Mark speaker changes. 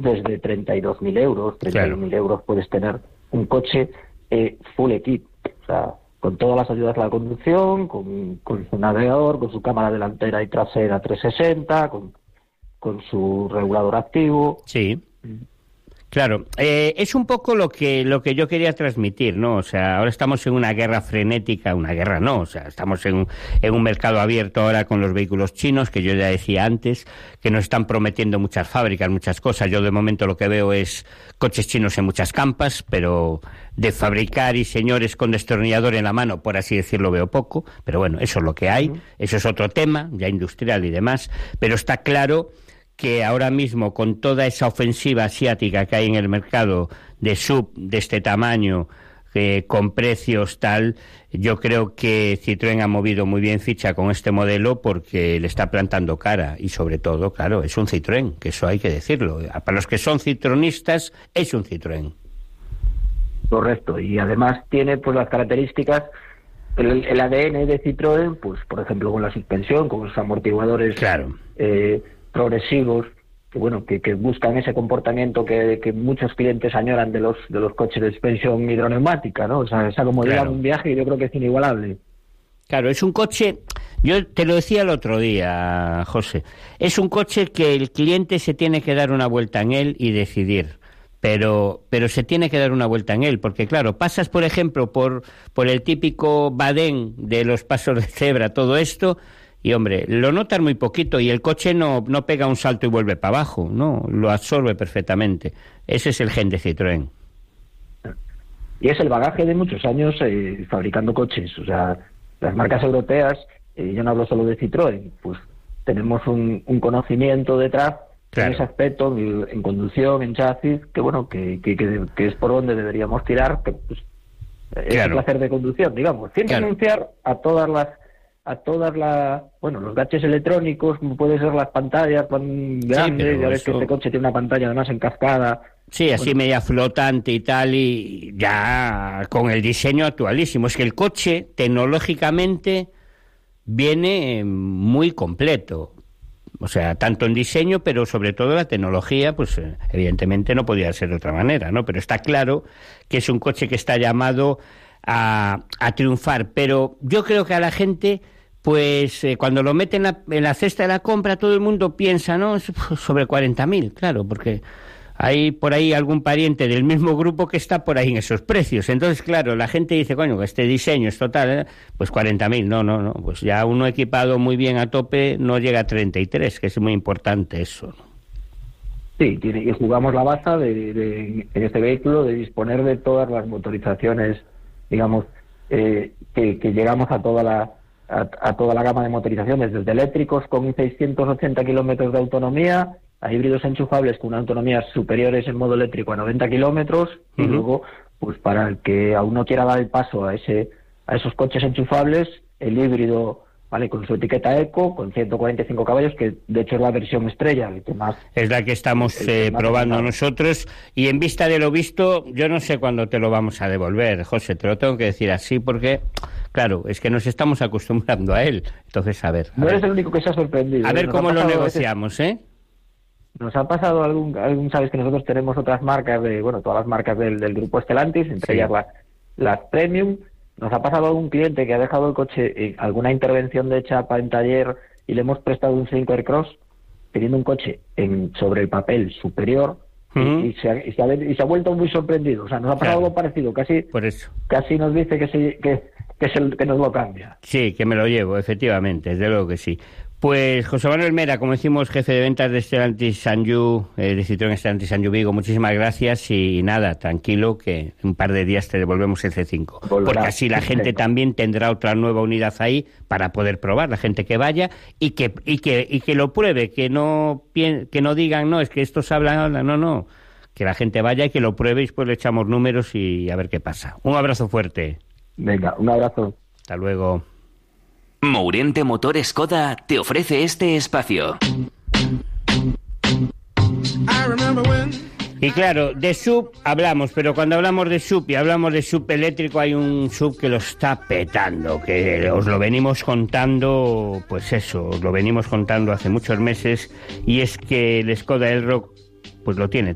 Speaker 1: desde 32.000 euros. 32.000
Speaker 2: claro.
Speaker 1: euros puedes tener un coche full equip, o sea, con todas las ayudas a la conducción, con su navegador, con su cámara delantera y trasera 360, con su regulador activo.
Speaker 2: Sí. Claro, es un poco lo que yo quería transmitir, ¿no? O sea, ahora estamos en una guerra frenética, una guerra no, o sea, estamos en un mercado abierto ahora con los vehículos chinos, que yo ya decía antes, que nos están prometiendo muchas fábricas, muchas cosas. Yo de momento lo que veo es coches chinos en muchas campas, pero de fabricar y señores con destornillador en la mano, por así decirlo, veo poco, pero bueno, eso es lo que hay, eso es otro tema, ya industrial y demás, pero está claro que ahora mismo, con toda esa ofensiva asiática que hay en el mercado de SUV de este tamaño, con precios tal, yo creo que Citroën ha movido muy bien ficha con este modelo porque le está plantando cara y sobre todo, claro, es un Citroën, que eso hay que decirlo. Para los que son citronistas, es un Citroën.
Speaker 1: Correcto, y además tiene pues las características, el ADN de Citroën, pues por ejemplo con la suspensión, con los amortiguadores
Speaker 2: claro.
Speaker 1: Progresivos, que bueno, que buscan ese comportamiento que muchos clientes añoran de los coches de suspensión hidroneumática, ¿no? O sea, esa comodidad
Speaker 2: claro.
Speaker 1: de un viaje yo creo que es inigualable.
Speaker 2: Claro, es un coche, yo te lo decía el otro día, José, es un coche que el cliente se tiene que dar una vuelta en él y decidir. Pero se tiene que dar una vuelta en él, porque claro, pasas por ejemplo por el típico badén de los pasos de cebra, todo esto, y hombre, lo notas muy poquito y el coche no pega un salto y vuelve para abajo, no, lo absorbe perfectamente. Ese es el gen de Citroën.
Speaker 1: Y es el bagaje de muchos años fabricando coches, o sea, las marcas europeas, yo no hablo solo de Citroën, pues tenemos un conocimiento detrás. Claro. En ese aspecto, en conducción, en chasis, que bueno, que es por donde deberíamos tirar, que pues, es el placer de conducción, digamos, sin renunciar a todas las, bueno, los gadgets electrónicos, como puede ser las pantallas tan grandes, ya ves que este coche tiene una pantalla además en cascada.
Speaker 2: Sí, así bueno, media flotante y tal, y ya con el diseño actualísimo. Es que el coche, tecnológicamente, viene muy completo. O sea, tanto en diseño, pero sobre todo la tecnología, pues evidentemente no podía ser de otra manera, ¿no? Pero está claro que es un coche que está llamado a triunfar. Pero yo creo que a la gente, pues cuando lo meten en la cesta de la compra, todo el mundo piensa, ¿no? Sobre 40.000, claro, porque hay por ahí algún pariente del mismo grupo que está por ahí en esos precios. Entonces, claro, la gente dice, coño, este diseño es total, pues 40.000, no, pues ya uno equipado muy bien a tope no llega a 33, que es muy importante eso, ¿no?
Speaker 1: Sí, y jugamos la baza en este vehículo de disponer de todas las motorizaciones, digamos, que llegamos a toda la gama de motorizaciones, desde eléctricos con 680 kilómetros de autonomía, a híbridos enchufables con una autonomía superiores en modo eléctrico a 90 kilómetros, y luego, pues para el que aún no quiera dar el paso a esos coches enchufables, el híbrido, vale, con su etiqueta Eco, con 145 caballos, que de hecho es la versión estrella, el que más
Speaker 2: es la que estamos probando nosotros, y en vista de lo visto, yo no sé cuándo te lo vamos a devolver, José, te lo tengo que decir así, porque claro, es que nos estamos acostumbrando a él. Entonces, a ver.
Speaker 1: No eres el único que se ha sorprendido.
Speaker 2: A ver cómo lo negociamos, ¿eh?
Speaker 1: Nos ha pasado algún, sabes que nosotros tenemos otras marcas todas las marcas del grupo Stellantis, entre ellas las Premium. Nos ha pasado algún cliente que ha dejado el coche, alguna intervención de chapa en taller, y le hemos prestado un Sync Cross, teniendo un coche sobre el papel superior, y se ha vuelto muy sorprendido. O sea, nos ha pasado algo parecido, casi nos dice que nos lo cambia.
Speaker 2: Sí, que me lo llevo, efectivamente, desde luego que sí. Pues José Manuel Mera, como decimos, jefe de ventas de Stellantis Sanyu, de Citroën Stellantis Sanyu Vigo, muchísimas gracias, y nada, tranquilo que en un par de días te devolvemos el C5. Porque así la gente también tendrá otra nueva unidad ahí para poder probar, la gente que vaya y que lo pruebe, que no digan, no, es que estos hablan, no, que la gente vaya y que lo pruebe, y después le echamos números y a ver qué pasa. Un abrazo fuerte.
Speaker 1: Venga, un abrazo.
Speaker 2: Hasta luego.
Speaker 3: Mourente Motor Skoda te ofrece este espacio.
Speaker 2: Y claro, de SUV hablamos, pero cuando hablamos de SUV y hablamos de SUV eléctrico, hay un SUV que lo está petando, que os lo venimos contando, pues eso, os lo venimos contando hace muchos meses, y es que el Skoda Elroq pues lo tiene